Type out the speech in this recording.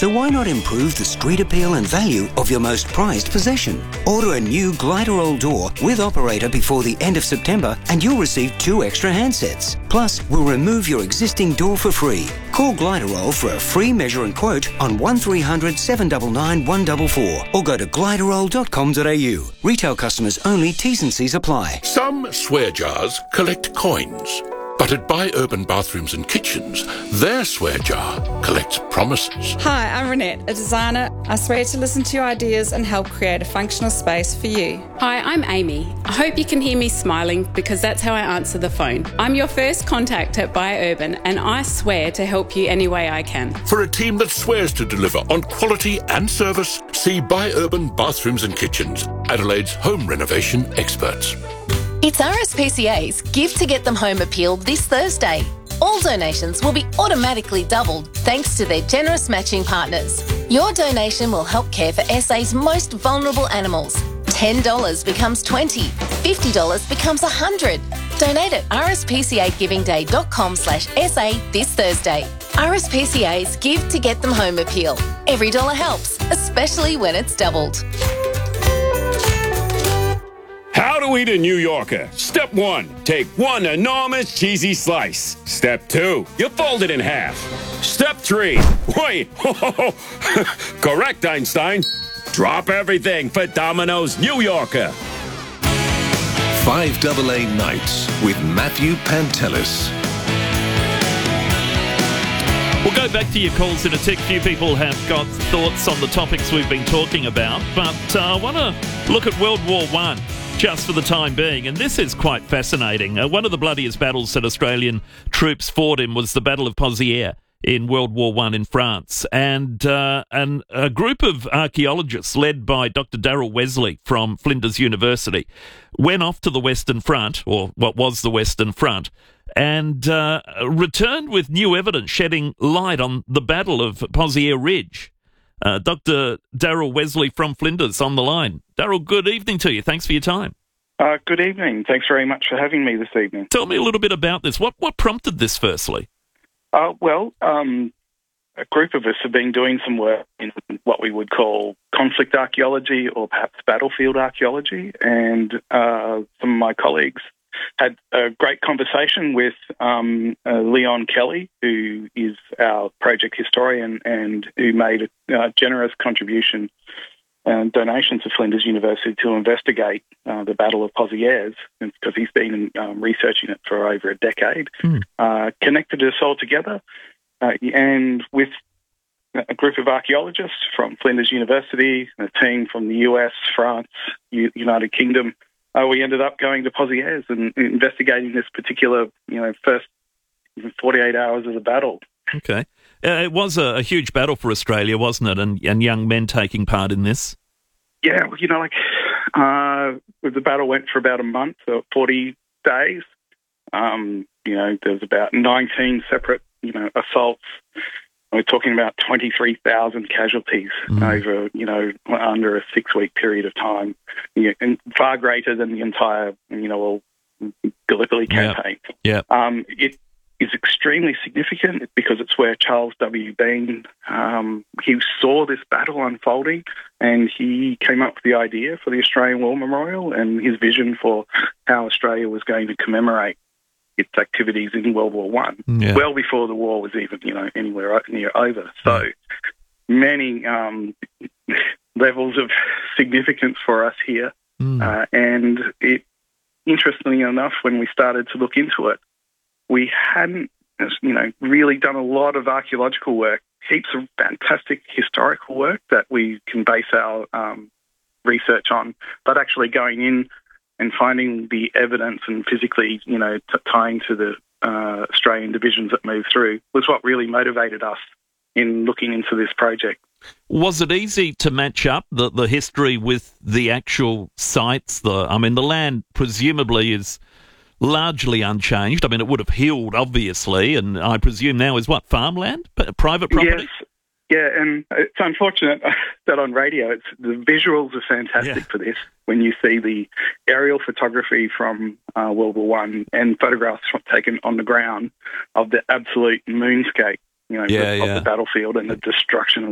So why not improve the street appeal and value of your most prized possession? Order a new Gliderol door with operator before the end of September and you'll receive 2 extra handsets. Plus, we'll remove your existing door for free. Call Gliderol for a free measure and quote on 1300 799 144 or go to gliderol.com.au. Retail customers only, T's and C's apply. Some swear jars collect coins. But at Buy Urban Bathrooms and Kitchens, their swear jar collects promises. Hi, I'm Renette, a designer. I swear to listen to your ideas and help create a functional space for you. Hi, I'm Amy. I hope you can hear me smiling because that's how I answer the phone. I'm your first contact at Buy Urban and I swear to help you any way I can. For a team that swears to deliver on quality and service, see Buy Urban Bathrooms and Kitchens, Adelaide's home renovation experts. It's RSPCA's Give to Get Them Home appeal this Thursday. All donations will be automatically doubled thanks to their generous matching partners. Your donation will help care for SA's most vulnerable animals. $10 becomes $20, $50 becomes $100. Donate at rspcagivingday.com/SA this Thursday. RSPCA's Give to Get Them Home appeal. Every dollar helps, especially when it's doubled. How to eat a New Yorker. Step 1, take 1 enormous cheesy slice. Step 2, you fold it in half. Step 3, wait, correct, Einstein. Drop everything for Domino's New Yorker. 5AA Nights with Matthew Pantelis. We'll go back to your calls in a tick. Few people have got thoughts on the topics we've been talking about, but I want to look at World War I. Just for the time being, and this is quite fascinating. One of the bloodiest battles that Australian troops fought in was the Battle of Pozières in World War I in France, and a group of archaeologists led by Dr. Darrell Wesley from Flinders University went off to the Western Front, or what was the Western Front, and returned with new evidence shedding light on the Battle of Pozières Ridge. Dr. Darrell Wesley from Flinders on the line. Darrell, good evening to you. Thanks for your time. Good evening. Thanks very much for having me this evening. Tell me a little bit about this. What prompted this, firstly? A group of us have been doing some work in what we would call conflict archaeology or perhaps battlefield archaeology, and some of my colleagues had a great conversation with Leon Kelly, who is our project historian and who made a generous contribution and donation to Flinders University to investigate the Battle of Pozières, because he's been researching it for over a decade. Connected us all together, and with a group of archaeologists from Flinders University, a team from the US, France, United Kingdom, we ended up going to Pozières and investigating this particular, first 48 hours of the battle. Okay. It was a huge battle for Australia, wasn't it? And young men taking part in this? Yeah, the battle went for about a month, 40 days. There was about 19 separate, assaults. We're talking about 23,000 casualties over, under a 6-week period of time, and far greater than the entire, Gallipoli campaign. Yeah. It is extremely significant because it's where Charles W. Bean, he saw this battle unfolding, and he came up with the idea for the Australian War Memorial and his vision for how Australia was going to commemorate its activities in World War I, well before the war was even, anywhere near over. So many levels of significance for us here. And it, interestingly enough, when we started to look into it, we hadn't, really done a lot of archaeological work, heaps of fantastic historical work that we can base our research on, but actually going in and finding the evidence and physically, tying to the Australian divisions that moved through was what really motivated us in looking into this project. Was it easy to match up the history with the actual sites? The land presumably is largely unchanged. It would have healed, obviously, and I presume now is what, farmland? Private property? Yes. Yeah, and it's unfortunate that on radio, the visuals are fantastic for this. When you see the aerial photography from World War I and photographs taken on the ground of the absolute moonscape, of the battlefield and the destruction of